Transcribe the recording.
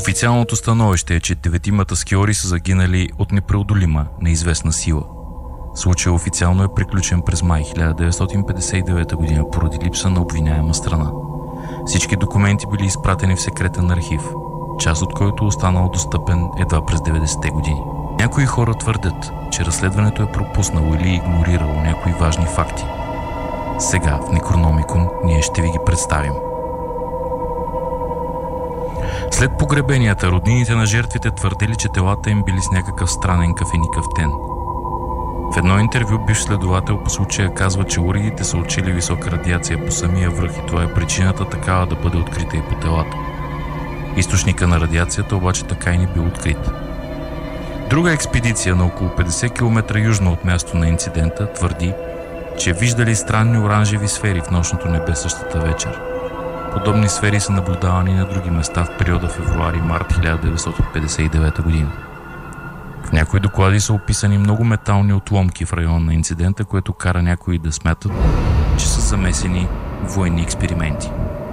Официалното становище е, че 9 скиори са загинали от непреодолима, неизвестна сила. Случай официално е приключен през май 1959 година поради липса на обвиняема страна. Всички документи били изпратени в секретен архив, част от който останал достъпен едва през 90-те години. Някои хора твърдят, че разследването е пропуснало или игнорирало някои важни факти. Сега в Некрономикон ние ще ви ги представим. След погребенията, роднините на жертвите твърдели, че телата им били с някакъв странен кафеникъв тен. В едно интервю бивш следовател по случая казва, че уредите са отчели висока радиация по самия връх и това е причината такава да бъде открита и по телата. Източника на радиацията обаче така и не бил открит. Друга експедиция на около 50 км южно от място на инцидента твърди, че виждали странни оранжеви сфери в нощното небе същата вечер. Подобни сфери са наблюдавани на други места в периода февруари-март 1959 година. В някои доклади са описани много метални отломки в района на инцидента, което кара някои да смятат, че са замесени военни експерименти.